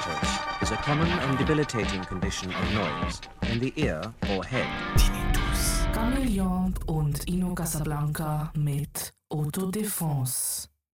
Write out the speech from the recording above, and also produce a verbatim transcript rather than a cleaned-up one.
tinnitus is a common and debilitating condition of noise in the ear or head. Tinnitus. Chameleon und Ino Casablanca mit Autodefense.